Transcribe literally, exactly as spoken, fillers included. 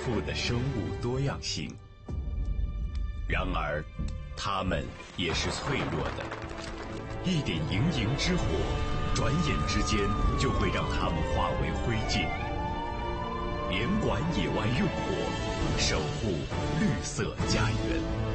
富的生物多样性。然而，它们也是脆弱的，一点营营之火，转眼之间就会让它们化为灰烬。联管野外用火，守护绿色家园。